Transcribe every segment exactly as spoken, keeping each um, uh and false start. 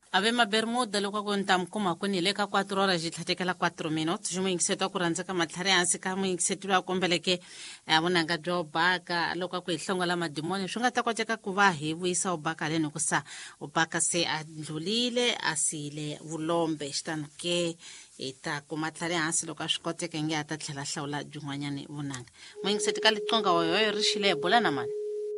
Ave mabermuda loko ko ntamkuma ko ni le ka quattro horas ji tlhatekela quattro minutes jo mo ingiseto ku randza ka matlhare hansi ka mo ingisetwa kombeleke a vonanga byo baka loko ku ihlongola madimoni swi nga ta koteka ku va hi vuyisa u baka leni ku sa u baka se a ndlulile asile vulombe xitano ke eta ku matlhare hansi loko a swi koteka nge a ta tlhela hlawula byin'wanyani vonanga mo ingiseti ka liqonga wo yo rishile bola na mani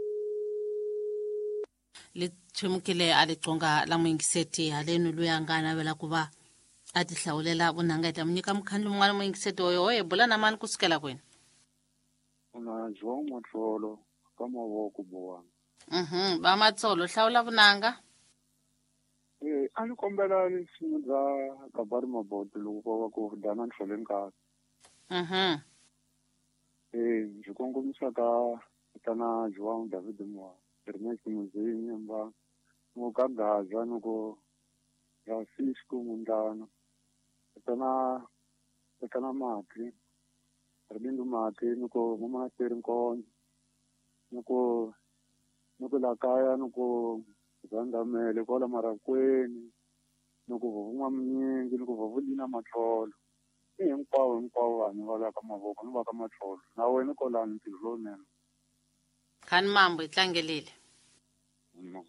le thumukile a liqonga la moingiseti halenu luyangana vela kuva a ti hlawulela vonanga eta munyika mukhandlu mun'wana moingiseti oyo oye bula na mani kusukela kwini una João Matlolo ka mavoko bowana mhm ba matsolo hlawula vonanga eh a ni kombela leswi bya kabari maboto loko va ku dana nhloleni ka mhm eh ndzi kongomisa ka kana João David Moa Ernest Muzini mba mukagaza nuko Francisco Mundana kana kana mati Rbindu mati nuko mama Terinko nuko nuko la kaya nuko zandamele kola marakweni nuko vumwa mnyingi nuko vavulina matlolo hinkwavo hinkwavo vanhu va la ka mavoko ni va ka matlolo na wena kola ntirho nene khani mambo itlangelile no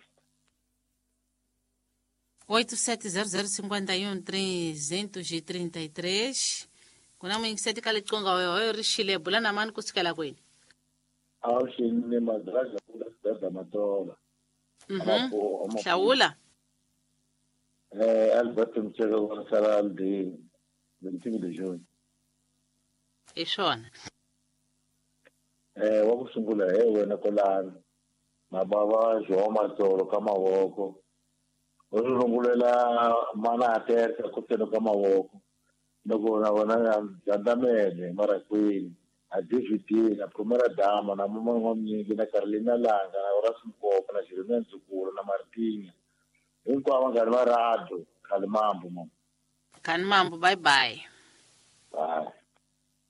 oito sete zero zero cinquenta e um trezentos e trinta e três kuna moingiseti ka liqonga oyo oyo rishile bula na mani kusukela kwini awu xini madrasa kula sidada matola mhm hlawula eh Albert Mcheka wa sala aldini veinticinque de junho hi swona eh wa ku sungula he wena kolani mabava João Matlolo ka mavoko u rungulela mana ateka ku teno ka mavoko loko na vona Zandamele Marakwini a David na Primera Dama na mama n'wamnyingi na Carolina Langa na Horace Mpopa na Jeremia Nzukulu na Martinha hinkwavo vanghani va rado khale mambo mama khani mambo bye bye bye